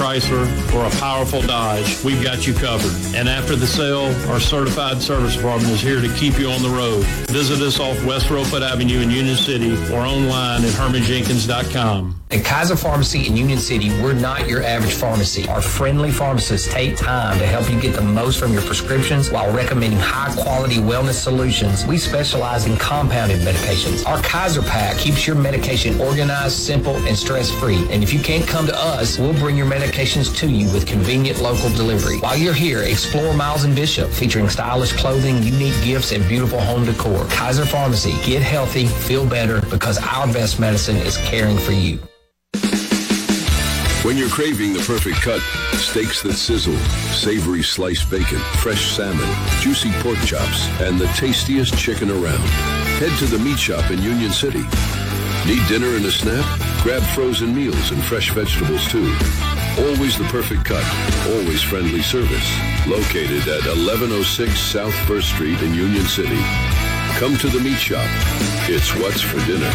Chrysler, or a powerful Dodge, we've got you covered. And after the sale, our certified service department is here to keep you on the road. Visit us off West Rosewood Avenue in Union City or online at HermanJenkins.com. At Kaiser Pharmacy in Union City, we're not your average pharmacy. Our friendly pharmacists take time to help you get the most from your prescriptions while recommending high-quality wellness solutions. We specialize in compounded medications. Our Kaiser Pack keeps your medication organized, simple, and stress-free. And if you can't come to us, we'll bring your medications to you with convenient local delivery. While you're here, explore Miles & Bishop, featuring stylish clothing, unique gifts, and beautiful home decor. Kaiser Pharmacy. Get healthy, feel better, because our best medicine is caring for you. When you're craving the perfect cut, steaks that sizzle, savory sliced bacon, fresh salmon, juicy pork chops, and the tastiest chicken around, head to the Meat Shop in Union City. Need dinner and a snack? Grab frozen meals and fresh vegetables too. Always the perfect cut, always friendly service. Located at 1106 South 1st Street in Union City. Come to the Meat Shop. It's what's for dinner.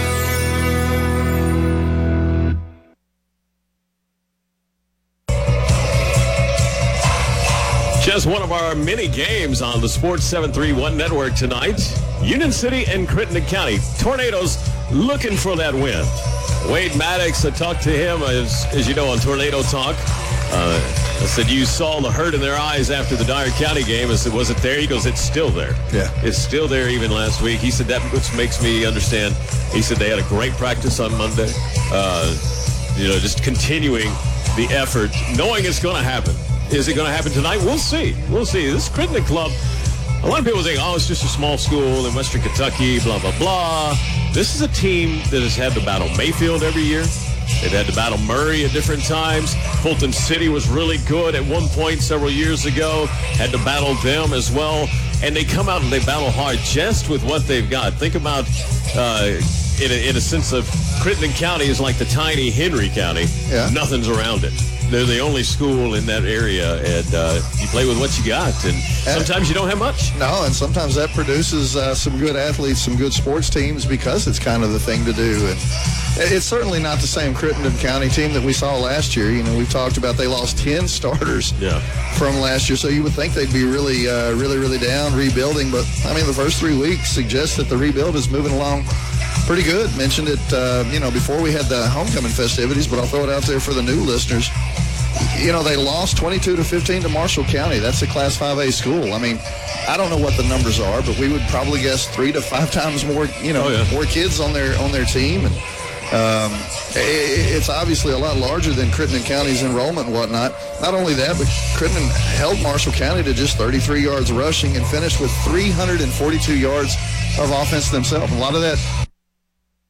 Just one of our mini games on the Sports 731 network tonight. Union City and Crittenden County. Tornadoes looking for that win. Wade Maddox, I talked to him, as you know, on Tornado Talk. I said, you saw the hurt in their eyes after the Dyer County game. I said, was it there? He goes, it's still there. Yeah. It's still there even last week. He said, that which makes me understand. He said they had a great practice on Monday. Just continuing the effort, knowing it's going to happen. Is it going to happen tonight? We'll see. We'll see. This Crittenden club, a lot of people think, it's just a small school in Western Kentucky, blah, blah, blah. This is a team that has had to battle Mayfield every year. They've had to battle Murray at different times. Fulton City was really good at one point several years ago. Had to battle them as well. And they come out and they battle hard just with what they've got. Think about, in a sense of, Crittenden County is like the tiny Henry County. Yeah. Nothing's around it. They're the only school in that area, and you play with what you got, and sometimes you don't have much. No, and sometimes that produces some good athletes, some good sports teams, because it's kind of the thing to do. And it's certainly not the same Crittenden County team that we saw last year. You know, we've talked about they lost 10 starters from last year, so you would think they'd be really down, rebuilding. But, I mean, the first 3 weeks suggest that the rebuild is moving along pretty good. Mentioned it, before we had the homecoming festivities, but I'll throw it out there for the new listeners. You know, they lost 22-15 to Marshall County. That's a Class 5A school. I mean, I don't know what the numbers are, but we would probably guess 3 to 5 times more, more kids on their team. And it's obviously a lot larger than Crittenden County's enrollment and whatnot. Not only that, but Crittenden held Marshall County to just 33 yards rushing and finished with 342 yards of offense themselves. A lot of that